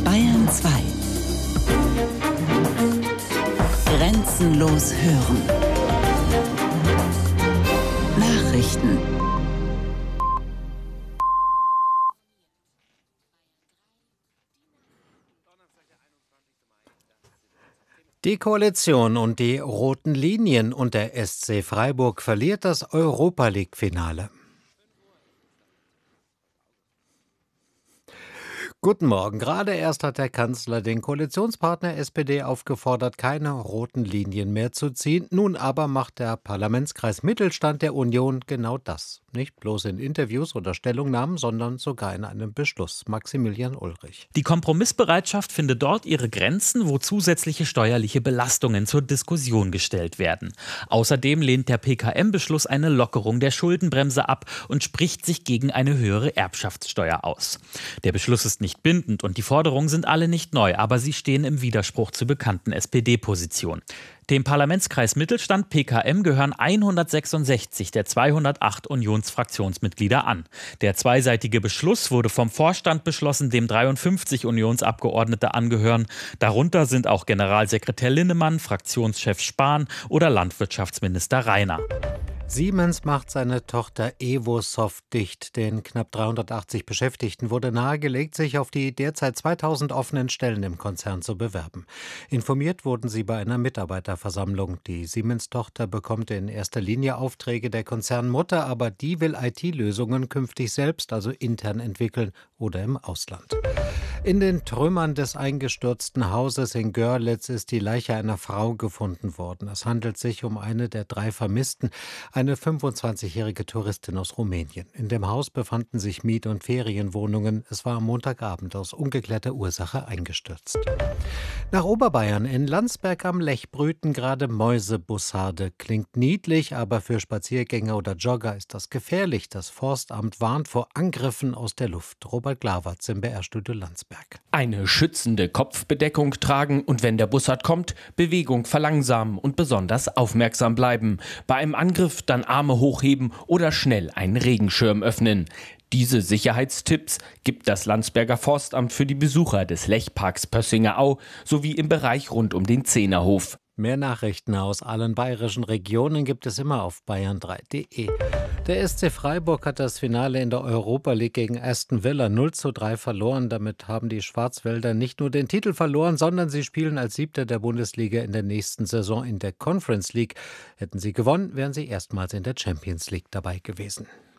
Bayern 2. Grenzenlos hören. Nachrichten. Die Koalition und die roten Linien und der SC Freiburg verliert das Europa-League-Finale. Guten Morgen. Gerade erst hat der Kanzler den Koalitionspartner SPD aufgefordert, keine roten Linien mehr zu ziehen. Nun aber macht der Parlamentskreis Mittelstand der Union genau das. Nicht bloß in Interviews oder Stellungnahmen, sondern sogar in einem Beschluss. Maximilian Ulrich. Die Kompromissbereitschaft findet dort ihre Grenzen, wo zusätzliche steuerliche Belastungen zur Diskussion gestellt werden. Außerdem lehnt der PKM-Beschluss eine Lockerung der Schuldenbremse ab und spricht sich gegen eine höhere Erbschaftssteuer aus. Der Beschluss ist nicht bindend und die Forderungen sind alle nicht neu, aber sie stehen im Widerspruch zur bekannten SPD-Position. Dem Parlamentskreis Mittelstand PKM gehören 166 der 208 Unionsfraktionsmitglieder an. Der zweiseitige Beschluss wurde vom Vorstand beschlossen, dem 53 Unionsabgeordnete angehören. Darunter sind auch Generalsekretär Linnemann, Fraktionschef Spahn oder Landwirtschaftsminister Rainer. Siemens macht seine Tochter Evosoft dicht. Den knapp 380 Beschäftigten wurde nahegelegt, sich auf die derzeit 2000 offenen Stellen im Konzern zu bewerben. Informiert wurden sie bei einer Mitarbeiterversammlung. Die Siemens-Tochter bekommt in erster Linie Aufträge der Konzernmutter, aber die will IT-Lösungen künftig selbst, also intern entwickeln oder im Ausland. In den Trümmern des eingestürzten Hauses in Görlitz ist die Leiche einer Frau gefunden worden. Es handelt sich um eine der 3 Vermissten, eine 25-jährige Touristin aus Rumänien. In dem Haus befanden sich Miet- und Ferienwohnungen. Es war am Montagabend aus ungeklärter Ursache eingestürzt. Nach Oberbayern in Landsberg am Lech brüten gerade Mäusebussarde. Klingt niedlich, aber für Spaziergänger oder Jogger ist das gefährlich. Das Forstamt warnt vor Angriffen aus der Luft. Robert Glawatz im BR-Studio Landsberg. Eine schützende Kopfbedeckung tragen und wenn der Bussard kommt, Bewegung verlangsamen und besonders aufmerksam bleiben. Bei einem Angriff dann Arme hochheben oder schnell einen Regenschirm öffnen. Diese Sicherheitstipps gibt das Landsberger Forstamt für die Besucher des Lechparks Pössinger Au sowie im Bereich rund um den Zehnerhof. Mehr Nachrichten aus allen bayerischen Regionen gibt es immer auf bayern3.de. Der SC Freiburg hat das Finale in der Europa League gegen Aston Villa 0:3 verloren. Damit haben die Schwarzwälder nicht nur den Titel verloren, sondern sie spielen als Siebter der Bundesliga in der nächsten Saison in der Conference League. Hätten sie gewonnen, wären sie erstmals in der Champions League dabei gewesen.